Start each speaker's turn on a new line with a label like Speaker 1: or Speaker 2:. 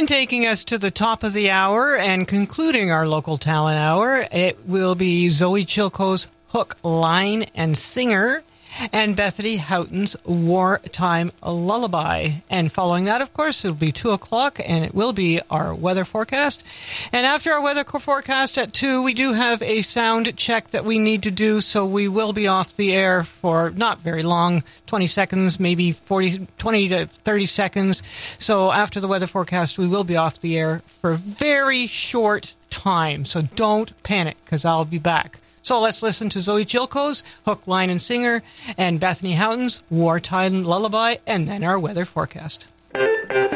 Speaker 1: And taking us to the top of the hour and concluding our local talent hour, it will be Zoe Chilco's Hook, Line, and Singer, and Bethany Houghton's Wartime Lullaby. And following that, of course, it'll be 2 o'clock, and it will be our weather forecast. And after our weather forecast at 2, we do have a sound check that we need to do, so we will be off the air for not very long, 20 seconds, maybe 20 to 30 seconds. So after the weather forecast, we will be off the air for a very short time. So don't panic, because I'll be back. So let's listen to Zoe Chilco's Hook, Line, and Singer and Bethany Houghton's Wartime Lullaby, and then our weather forecast.